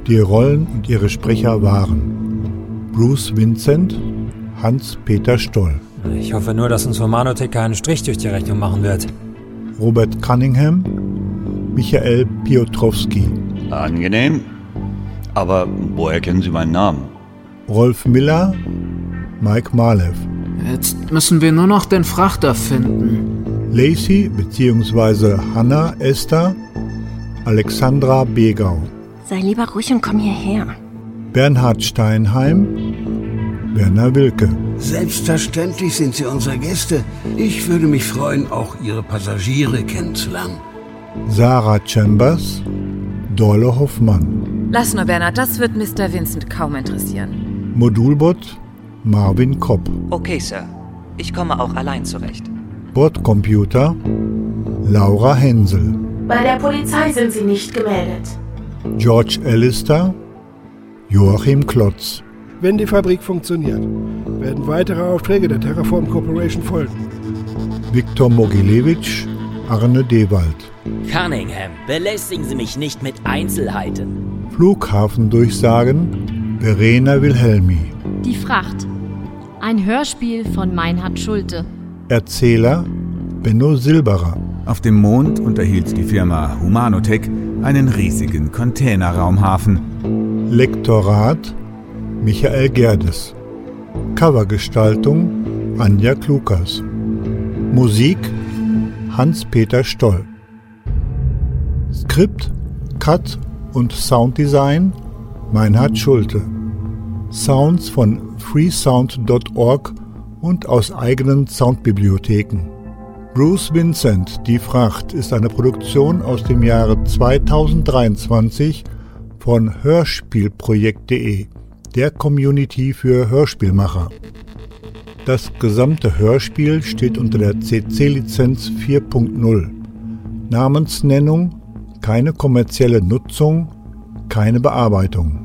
Die Rollen und ihre Sprecher waren Bruce Vincent, Hans-Peter Stoll. Ich hoffe nur, dass uns Humanotec keinen Strich durch die Rechnung machen wird. Robert Cunningham, Michael Piotrowski. Angenehm. Aber woher kennen Sie meinen Namen? Rolf Miller, Mike Malev. Jetzt müssen wir nur noch den Frachter finden. Lacey bzw. Hannah Esther, Alexandra Begau. Sei lieber ruhig und komm hierher. Bernhard Steinheim, Werner Wilke. Selbstverständlich sind Sie unsere Gäste. Ich würde mich freuen, auch Ihre Passagiere kennenzulernen. Sarah Chambers, Dorle Hoffmann. Lass nur, Bernhard, das wird Mr. Vincent kaum interessieren. Modulbot, Marvin Kopp. Okay, Sir. Ich komme auch allein zurecht. Bordcomputer, Laura Hensel. Bei der Polizei sind Sie nicht gemeldet. George Allister, Joachim Klotz. Wenn die Fabrik funktioniert, werden weitere Aufträge der Terraform Corporation folgen. Viktor Mogilewitsch, Arne Dewald. Cunningham, belästigen Sie mich nicht mit Einzelheiten. Flughafendurchsagen, Verena Wilhelmi. Die Fracht. Ein Hörspiel von Meinhard Schulte. Erzähler, Benno Silberer. Auf dem Mond unterhielt die Firma Humanotec einen riesigen Containerraumhafen. Lektorat, Michael Gerdes. Covergestaltung, Anja Klukas. Musik, Hans-Peter Stoll. Skript, Cut und Sounddesign, Meinhard Schulte. Sounds von freesound.org und aus eigenen Soundbibliotheken. Bruce Vincent, Die Fracht ist eine Produktion aus dem Jahre 2023 von Hörspielprojekt.de, der Community für Hörspielmacher. Das gesamte Hörspiel steht unter der CC-Lizenz 4.0. Namensnennung, keine kommerzielle Nutzung, keine Bearbeitung.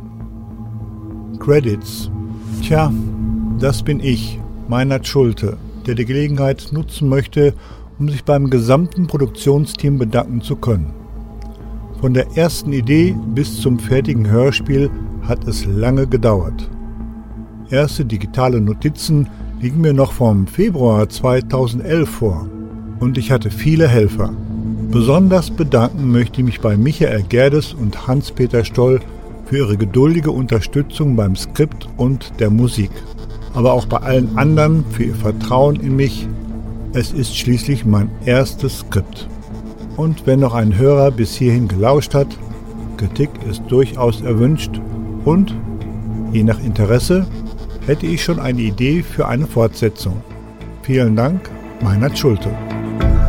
Credits. Tja, das bin ich, Meinhard Schulte, der die Gelegenheit nutzen möchte, um sich beim gesamten Produktionsteam bedanken zu können. Von der ersten Idee bis zum fertigen Hörspiel hat es lange gedauert. Erste digitale Notizen liegen mir noch vom Februar 2011 vor und ich hatte viele Helfer. Besonders bedanken möchte ich mich bei Michael Gerdes und Hans-Peter Stoll für ihre geduldige Unterstützung beim Skript und der Musik. Aber auch bei allen anderen für ihr Vertrauen in mich. Es ist schließlich mein erstes Skript. Und wenn noch ein Hörer bis hierhin gelauscht hat, Kritik ist durchaus erwünscht und, je nach Interesse, hätte ich schon eine Idee für eine Fortsetzung. Vielen Dank, Meinhard Schulte.